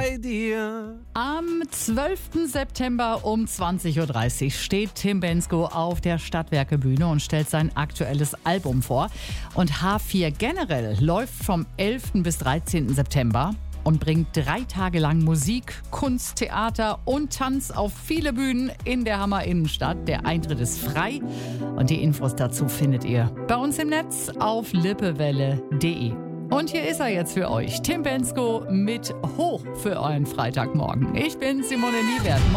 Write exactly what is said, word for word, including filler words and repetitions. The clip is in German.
bei dir. Am zwölften September um zwanzig Uhr dreißig steht Tim Bendzko auf der Stadtwerke-Bühne und stellt sein aktuelles Album vor. Und H vier generell läuft vom elften bis dreizehnten September und bringt drei Tage lang Musik, Kunst, Theater und Tanz auf viele Bühnen in der Hammer Innenstadt. Der Eintritt ist frei und die Infos dazu findet ihr bei uns im Netz auf lippewelle punkt de. Und hier ist er jetzt für euch, Tim Bendzko mit Hoch für euren Freitagmorgen. Ich bin Simone Niewert.